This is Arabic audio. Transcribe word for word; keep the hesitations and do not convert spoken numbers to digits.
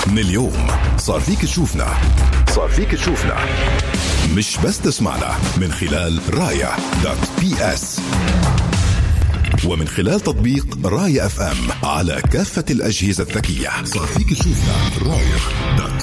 من اليوم صار فيك تشوفنا صار فيك تشوفنا مش بس تسمعنا من خلال رايا دوت بي اس ومن خلال تطبيق رايا اف ام على كافة الأجهزة الذكية. صار فيك تشوفنا رايا دوت